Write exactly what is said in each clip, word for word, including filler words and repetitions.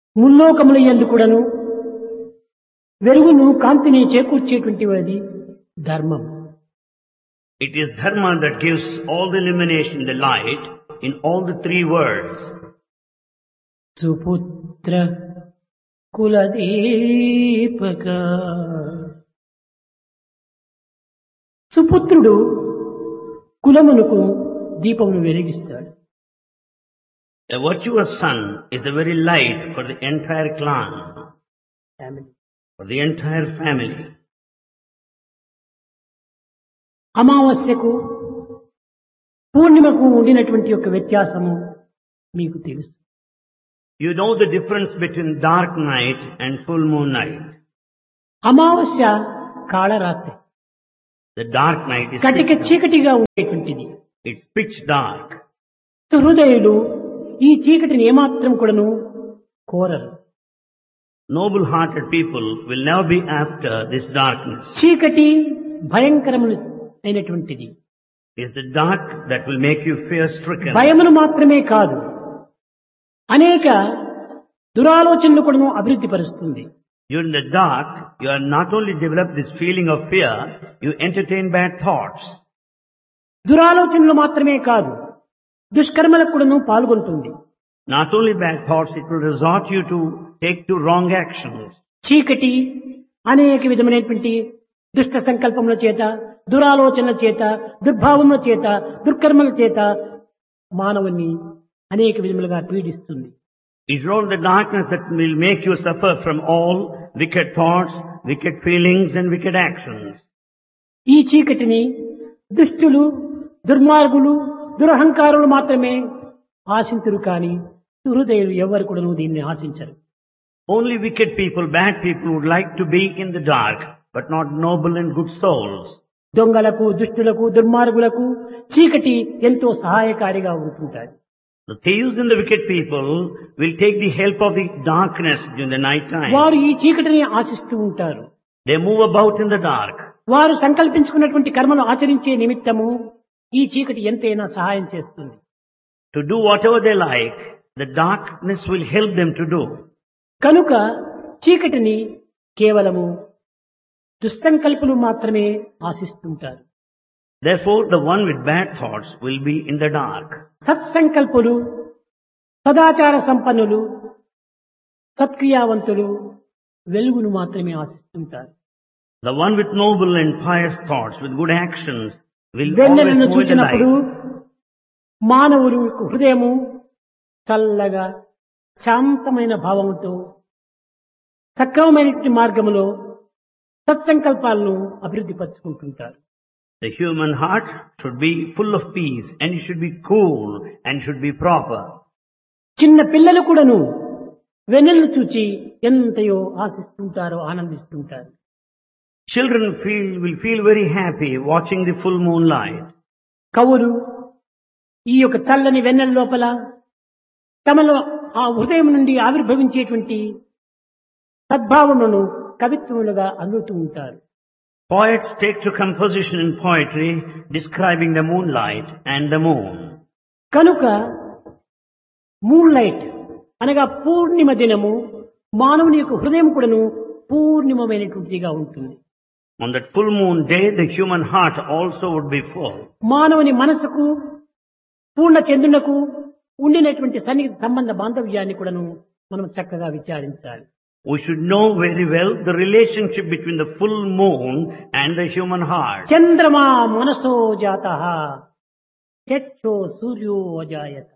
ముల్లోకముల యందు కూడాను వెలుగును కాంతిని చేకూర్చేటువంటిది ధర్మం. It is dharma that gives all the illumination, the light in all the three worlds. సుపుత్ర కులదీపక. సుపుత్రుడు కులమునకు దీపమును వెలిగిస్తాడు. A virtuous son is the very light for the entire clan, for the entire family. అమావాస్యకు పూర్ణిమకు ఉండినటువంటి యొక్క వ్యత్యాసము మీకు తెలుసు. You know the difference between dark night and full moon night. అమావాస్య Kalaratri, The dark night is కటిక pitch dark. చీకటిగా ఉండేటువంటిది. It's pitch dark. హృదయులు ఈ చీకటిని ఏమాత్రం కూడాను కోరరు. Noble-hearted people will never be after this darkness. చీకటి భయంకరమైనటువంటిది. It's the dark that will make you fear-stricken. భయమును మాత్రమే కాదు, అనేక దురాలోచనలు కూడాను అభివృద్ధి పరుస్తుంది. During the dark, you are not only develop this feeling of fear, you entertain bad thoughts. దురాలోచనలు మాత్రమే కాదు, దుష్కర్మలకు కూడాను పాల్గొంటుంది. Not only bad thoughts, it will resort you to take to wrong actions. చీకటి అనేక విధమైనటువంటి దుష్ట సంకల్పముల చేత, దురాలోచనల చేత, దుర్భావముల చేత, దుర్కర్మల చేత మానవుని అనేక విధములుగా పీడిస్తుంది. It's all the darkness that will make you suffer from all wicked thoughts, wicked feelings and wicked actions. ఈ చీకటిని దుష్టులు, దుర్మార్గులు, దురహంకారులు మాత్రమే ఆశించరు, కానీ హృదయులు ఎవరు కూడా దీన్ని ఆశించరు. Only wicked people, bad people would like to be in the dark, but not noble and good souls. దొంగలకు, దుష్టులకు, దుర్మార్గులకు చీకటి ఎంతో సహాయకారిగా ఉంటుంటాయి. The thieves and the wicked people will take the help of the darkness during the night time. వారు ఈ చీకటిని ఆశిస్తూ ఉంటారు. They move about in the dark. వారు సంకల్పించుకున్నటువంటి కర్మను ఆచరించే నిమిత్తము ఈ చీకటి ఎంతైనా సహాయం చేస్తుంది. To do whatever they like, the darkness will help them to do. కనుక చీకటిని కేవలము దుస్సంకల్పులు మాత్రమే ఆశిస్తుంటారు. Therefore, the one with bad thoughts will be in the dark. సత్సంకల్పులు, సదాచార సంపన్నులు, సత్క్రియావంతులు వెలుగును మాత్రమే ఆశిస్తుంటారు. The one with noble and pious thoughts, with good actions, will always వెన్నెలను move in the చూచినప్పుడు light. మానవుడు హృదయము చల్లగా శాంతమైన భావముతో సక్రమమైనటువంటి మార్గములో సత్సంకల్పాలను అభివృద్ధి పరుచుకుంటుంటారు. The human heart should be full of peace and it should be cool and should be proper. చిన్న పిల్లలు కూడాను వెన్నెలను చూచి ఎంతయో ఆశిస్తుంటారో, ఆనందిస్తుంటారు. Children feel, will feel very happy watching the full moonlight. కవులు ఈ యొక్క చల్లని వెన్నెల లోపల తమలో ఆ హృదయం నుండి ఆవిర్భవించేటువంటి సద్భావములను కవిత్వములుగా అందుతూ ఉంటారు. Poets take to composition in poetry describing the moonlight and the moon. కనుక మూన్ లైట్ అనగా పూర్ణిమ దినము మానవుని యొక్క హృదయం కూడాను పూర్ణిమమైనటువంటిదిగా ఉంటుంది. On that full moon day, the human heart also would be full. మానవుని మనసుకు, పూర్ణ చంద్రునకు ఉండినటువంటి సన్నిహిత సంబంధ బాంధవ్యాన్ని కూడాను మనం చక్కగా విచారించాలి. We should know very well the relationship between the full moon and the human heart. చంద్రమా మనసో జాతః చక్షో సూర్యో అజాయత.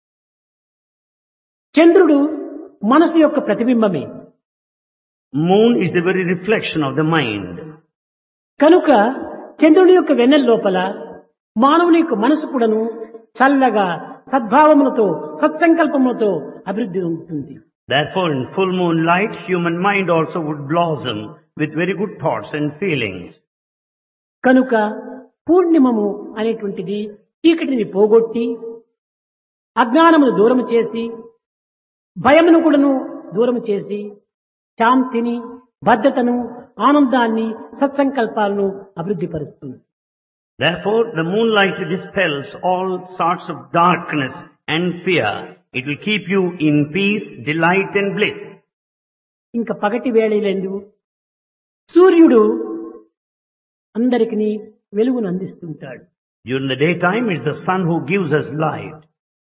చంద్రుడు మనసు యొక్క ప్రతిబింబమే. Moon is the very reflection of the mind. కనుక చంద్రుని యొక్క వెన్నెల లోపల మానవుని యొక్క మనసు కూడాను చల్లగా సద్భావములతో, సత్సంకల్పములతో అభివృద్ధి ఉంటుంది. Therefore, in full moonlight, human mind also would blossom with very good thoughts and feelings. కనుక పూర్ణిమము అనేటువంటిది చీకటిని పోగొట్టి అజ్ఞానమును దూరము చేసి, భయమును కూడాను దూరము చేసి, శాంతిని, భద్రతను, ఆనందాన్ని, సత్సంకల్పాలను అభివృద్ధి పరుస్తుంది. Therefore, the moonlight dispels all sorts of darkness and fear It will keep you in peace, delight and bliss. ఇంకా పగటి వేళలందు సూర్యుడు అందరికీ వెలుగును అందిస్తుంటాడు. During the daytime, it's the sun who gives us light.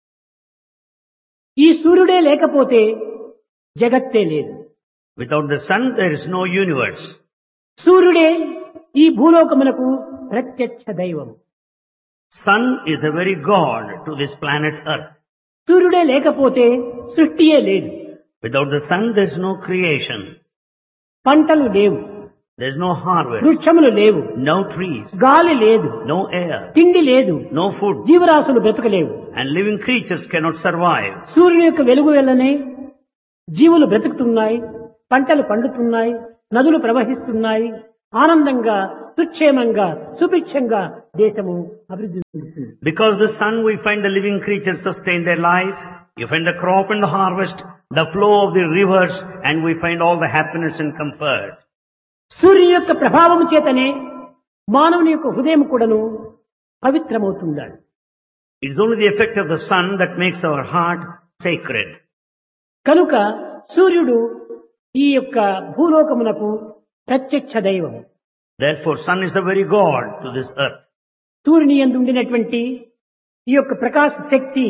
ఈ సూర్యుడే లేకపోతే జగత్తే లేదు. Without the sun, there is no universe. సూర్యుడే ఈ భూలోకమునకు ప్రత్యక్ష దైవం. Sun is the very God to this planet Earth. సూర్యుడే లేకపోతే సృష్టియే లేదు. Without the sun, there is no creation. పంటలు లేవు, There is no harvest, వృక్షములు లేవు, no trees, గాలి లేదు, no air, తిండి లేదు, no food, జీవరాశులు బ్రతకలేవు. and living creatures cannot survive. సూర్యుని యొక్క వెలుగు వల్లనే జీవులు బ్రతుకుతున్నాయి, పంటలు పండుతున్నాయి, నదులు ప్రవహిస్తున్నాయి, ఆనందంగా సుక్షేమంగా సుభిక్షంగా దేశము అభివృద్ధి చెందుతుంది. Because the sun, we find the living creatures sustain their life. You find the crop and the harvest, the flow of the rivers, and we find all the happiness and comfort. సూర్యుని యొక్క ప్రభావము చేతనే మానవుని యొక్క హృదయం కూడాను పవిత్రమవుతుండాలి. It is only the effect of the sun that makes our heart sacred. కనుక సూర్యుడు ఈ యొక్క భూలోకమునకు ప్రత్యక్ష దైవం. Therefore, sun is the very God to this earth. సూర్యుని యందు ఉండినటువంటి ఈ యొక్క ప్రకాశ శక్తి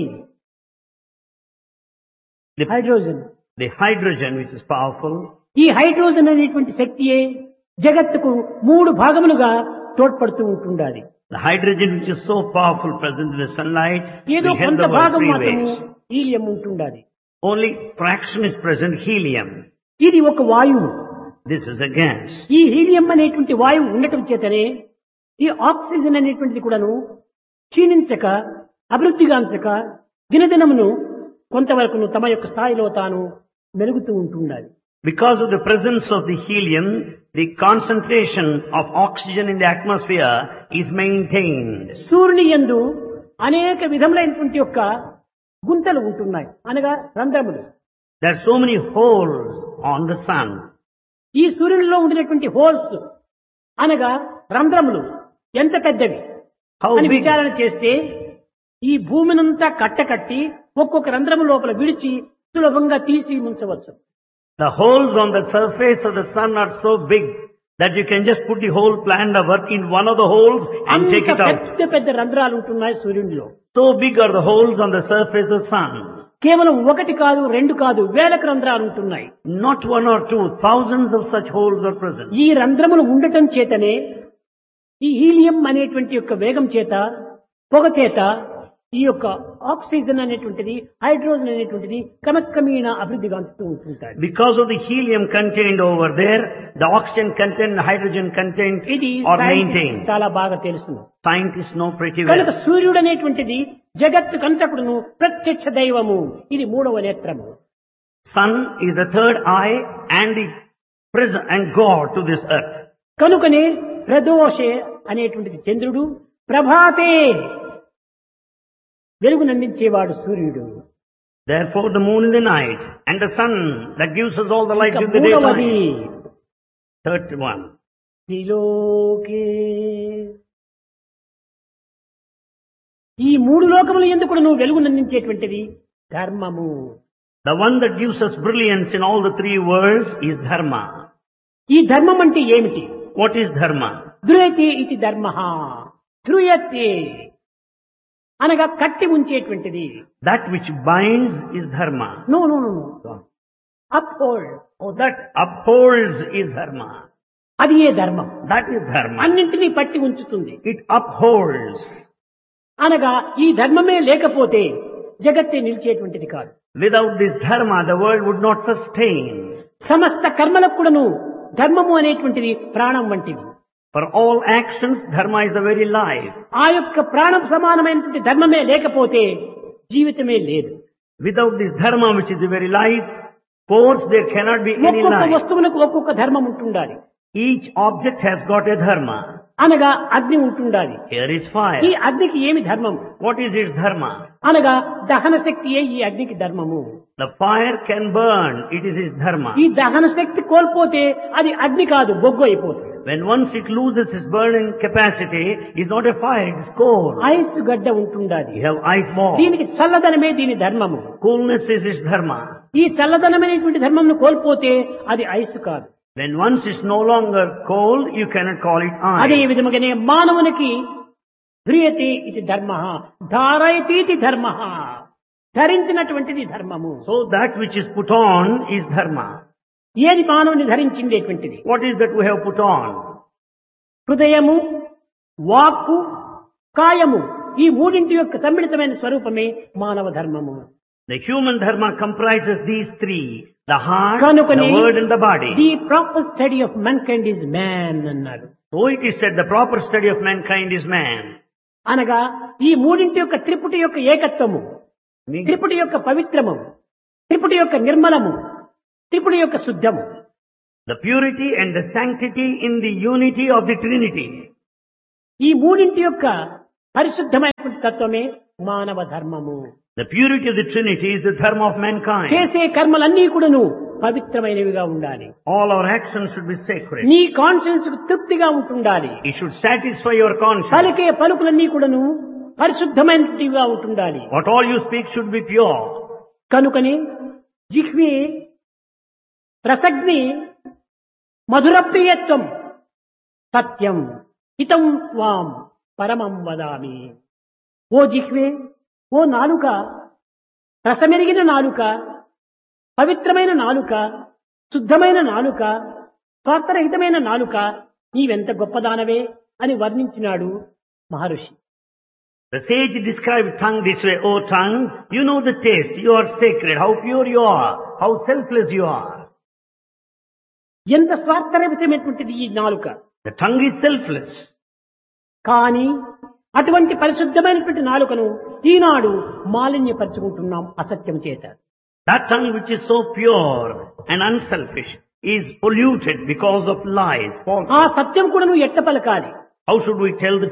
The, hydrogen. the hydrogen, which is powerful, ఈ హైడ్రోజన్ అనేటువంటి శక్తియే జగత్తుకు మూడు భాగములుగా తోడ్పడుతూ ఉంటుండాలి. the hydrogen which is so powerful present in the sunlight, ఏదో we have కొంత the word భాగం three మాత్రము ways. హీలియం ఉంటుండాలి. Only fraction is present, helium. ఇది ఒక వాయువు. This is a gas. ఈ హీలియం అనేటువంటి వాయువు ఉండటం చేతనే ఈ ఆక్సిజన్ అనేటువంటిది కూడాను క్షీణించక అభివృద్ధిగాంచక దినదినమును కొంతవరకు తమ యొక్క స్థాయిలో తాను మెరుగుతూ ఉంటుండాలి. Because of the presence of the helium, the concentration of oxygen in the atmosphere is maintained. సూర్యుని యందు అనేక విధములైనటువంటి యొక్క గుంతలు ఉంటున్నాయి, అనగా రంధ్రములు. There are so many holes on the sun. ఈ సూర్యునిలో ఉండినటువంటి హోల్స్ అనగా రంధ్రములు ఎంత పెద్దవి How అని big? విచారణ చేస్తే ఈ భూమినంతా కట్టకట్టి ఒక్కొక్క రంధ్రము లోపల విడిచి సులభంగా తీసి ఉంచవచ్చు. The holes on the surface of the sun are so big that you can just put the whole plant of work in one of the holes and అంత take it out. పెద్ద పెద్ద రంధ్రాలు ఉంటున్నాయి సూర్యునిలో. So big are the holes on the surface of the sun. కేవలం ఒకటి కాదు, రెండు కాదు, వేలకు రంధ్రాలు ఉంటున్నాయి. Not one or two, thousands of such holes are present. ఈ రంధ్రములు ఉండటం చేతనే ఈ హీలియం అనేటువంటి యొక్క వేగం చేత పొగ చేత ఈ యొక్క ఆక్సిజన్ అనేటువంటిది హైడ్రోజన్ అనేటువంటిది క్రమక్రమేణా అభివృద్ధి గాంచుతూ ఉంటుంటాయి. Because of the helium contained over there, the oxygen content, the hydrogen content ఇది are scientists maintained. చాలా బాగా తెలుసు. Scientists know pretty కనుక well. సూర్యుడు అనేటువంటిది జగత్తు కంతకుడును ప్రత్యక్ష దైవము. ఇది మూడవ నేత్రము. Sun is the third eye and the present and God to this earth. కనుకనే ప్రదోషే అనేటువంటిది చంద్రుడు, ప్రభాతే వెలుగునందించేవాడు సూర్యుడు. Therefore the moon in the night and the sun that gives us all the light ఇక in the మూడవది daytime. Third one. త్రిలోకే. ఈ మూడు లోకముల యందు కూడా నువ్వు వెలుగునందించేటువంటిది ధర్మము. The one that gives us brilliance in all the three worlds is dharma. ఈ ధర్మం అంటే ఏమిటి? What is dharma? ధ్రుయతే ఇది ధర్మ. ధ్రుయతే అనగా కట్టి ఉంచేటువంటిది. That which binds is dharma. No no no no uphold. Oh, that upholds is dharma. అది ఏ ధర్మం. That is dharma. అన్నింటినీ పట్టి ఉంచుతుంది. It upholds. అనగా ఈ ధర్మమే లేకపోతే జగత్తే నిలిచేటువంటిది కాదు. Without this dharma, the world would not sustain. సమస్త కర్మలకు కూడాను ధర్మము అనేటువంటిది ప్రాణం వంటిది. For all actions, dharma is the very life. ఆ యొక్క ప్రాణం సమానమైనటువంటి ధర్మమే లేకపోతే జీవితమే లేదు. Without this dharma, which is the very life force, there cannot be any ఒక్కొక్క life. వస్తువులకు ఒక్కొక్క ధర్మం ఉంటుండాలి. Each object has got a dharma. అనగా అగ్ని ఉంటుండాలి. Here is ఈ fire. అగ్నికి ఏమి ధర్మం? What is its dharma? అనగా దహన శక్తియే ఈ అగ్నికి ధర్మము. The fire can burn. It is its dharma. ఈ దహన శక్తి కోల్పోతే అది అగ్ని కాదు, బొగ్గు అయిపోతుంది. When once it loses its burning capacity, it's not a fire, it's coal. Ice గడ్డ ఉంటుండాది. You have ice ball. దీనికి చల్లదనమే దీని ధర్మము. Coolness is its dharma. ఈ చల్లదనమైనటువంటి ధర్మంను కోల్పోతే అది ఐస్ కాదు. When once it's no longer cold, you cannot call it అదే ice. విధముగానే మానవునికి ధ్రియతే ఇది ధర్మ, ధారయతీతి ధర్మ, ధరించినటువంటిది ధర్మము. So that which is put on is dharma. ఏది మానవుని ధరించిండేటువంటిది? What is that we have put on? హృదయము, వాక్కు, కాయము, ఈ మూడింటి యొక్క సమ్మిళితమైన స్వరూపమే మానవ ధర్మము. The human dharma comprises these three: the heart, కనుకనే the word and the body. The proper study of mankind is man అన్నారు. So it is said the proper study of mankind is man. అనగా ఈ మూడింటి యొక్క త్రిపుటి యొక్క ఏకత్వము, Meaning- త్రిపుటి యొక్క పవిత్రము, త్రిపుటి యొక్క నిర్మలము, త్రిపుటి యొక్క శుద్ధము. The purity and the sanctity in the unity of the Trinity. ఈ మూడింటి యొక్క పరిశుద్ధమైనటువంటి తత్వమే మానవ ధర్మము. The purity of the Trinity is the dharma of mankind. చేసే కర్మలన్నీ కూడాను పవిత్రమైనవిగా ఉండాలి. All our actions should be sacred. నీ కాన్షియన్స్ కు తృప్తిగా ఉంటుండాలి. It should satisfy your conscience. పలికే పలుకులన్నీ కూడాను పరిశుద్ధమైనవిగా ఉంటుండాలి. What all you speak should be pure. కనుకనే జిహ్వే రసగ్ని మధురప్రియత్వం సత్యం హితం త్వాం పరమం వదామి. ఓ జిహ్వే, ఓ నాలుక, రసమెరిగిన నాలుక, పవిత్రమైన నాలుక, శుద్ధమైన నాలుక, స్వార్థరహితమైన నాలుక, నీవెంత గొప్పదానవే అని వర్ణించినాడు మహర్షి. The sage described tongue this way: O tongue, you know the taste, you are sacred, how pure you are, how selfless you are. ఎంత స్వార్థరహితమైనటువంటిది ఈ నాలుక. The tongue is selfless. కానీ అటువంటి పరిశుద్ధమైనటువంటి నాలుకను ఈనాడు మాలిన్యపరుచుకుంటున్నాం అసత్యం చేత. That tongue which is so pure and unselfish is polluted because of lies, ఆ falsehood. సత్యం కూడా నువ్వు ఎట్ట పలకాలి? How should we tell the